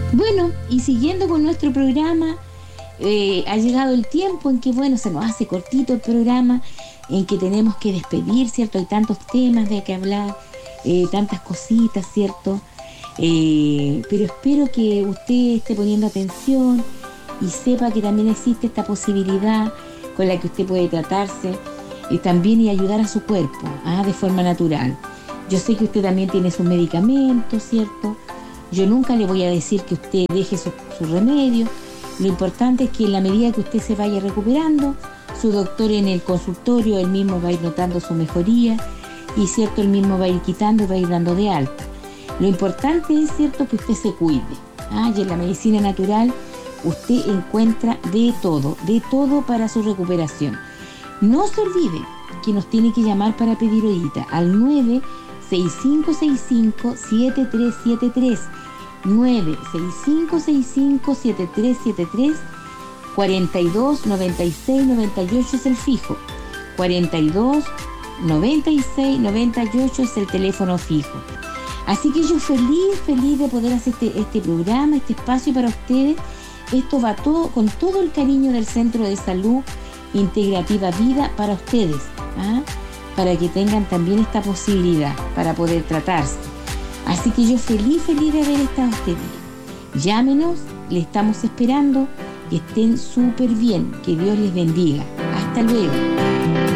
Bueno, y siguiendo con nuestro programa, ha llegado el tiempo en que, bueno, se nos hace cortito el programa, en que tenemos que despedir, ¿cierto? Hay tantos temas de que hablar, tantas cositas, ¿cierto? Pero espero que usted esté poniendo atención y sepa que también existe esta posibilidad con la que usted puede tratarse también y ayudar a su cuerpo, de forma natural. Yo sé que usted también tiene sus medicamentos, ¿cierto? Yo nunca le voy a decir que usted deje su remedio. Lo importante es que en la medida que usted se vaya recuperando, su doctor en el consultorio, él mismo va a ir notando su mejoría y, ¿cierto?, él mismo va a ir quitando y va a ir dando de alta. Lo importante es, ¿cierto?, que usted se cuide. Y en la medicina natural usted encuentra de todo para su recuperación. No se olvide que nos tiene que llamar para pedir horita al 96565-7373, 96565-7373, 42 96 98 es el fijo, 42 96 98 es el teléfono fijo. Así que yo feliz de poder hacer este programa, este espacio para ustedes. Esto va todo con todo el cariño del Centro de Salud Integrativa Vida para ustedes, para que tengan también esta posibilidad para poder tratarse. Así que yo feliz de haber estado ustedes. Llámenos, le estamos esperando, que estén súper bien, que Dios les bendiga. Hasta luego.